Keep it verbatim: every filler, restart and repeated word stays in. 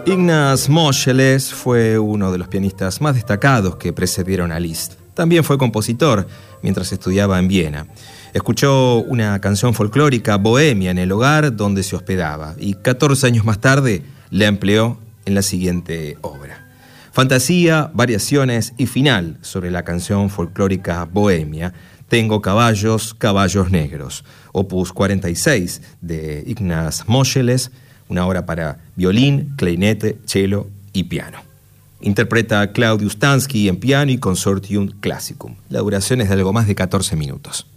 Ignaz Moscheles fue uno de los pianistas más destacados que precedieron a Liszt. También fue compositor mientras estudiaba en Viena. Escuchó una canción folclórica bohemia en el hogar donde se hospedaba y catorce años más tarde la empleó en la siguiente obra. Fantasía, variaciones y final sobre la canción folclórica bohemia, Tengo caballos, caballos negros, opus cuarenta y seis de Ignaz Moscheles, una obra para violín, clarinete, cello y piano. Interpreta Claudius Tansky en piano y Consortium Classicum. La duración es de algo más de catorce minutos.